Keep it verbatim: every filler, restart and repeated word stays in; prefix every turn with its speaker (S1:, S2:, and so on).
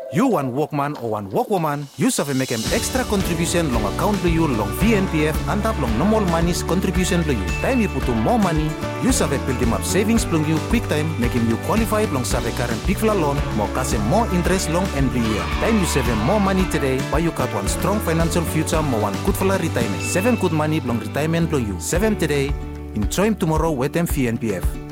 S1: You one workman or one workwoman, you have make an extra contribution long account to you long V N P F and up long normal money's contribution to you. Time you put to more money, you have build them up savings long you quick time, making you qualified long save current big loan, more cash more interest long every year. Time you save more money today, buy you got one strong financial future, more one good for retirement. Seven good money long retirement long you. Seven today, enjoy tomorrow with them V N P F.